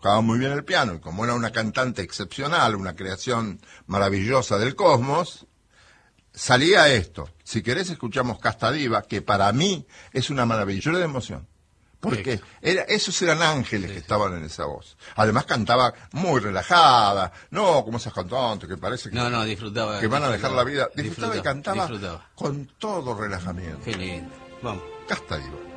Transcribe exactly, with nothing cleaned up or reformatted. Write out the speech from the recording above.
tocaba muy bien el piano, y como era una cantante excepcional, una creación maravillosa del cosmos, salía esto. Si querés escuchamos Casta Diva, que para mí es una maravilla de emoción. Porque era, esos eran ángeles que estaban en esa voz. Además cantaba muy relajada, no como esas cantantes que parece que, no, no, disfrutaba, que van a dejar la vida. Disfrutaba, disfrutaba y cantaba disfrutaba. con todo relajamiento. Qué lindo. Vamos. Casta Diva.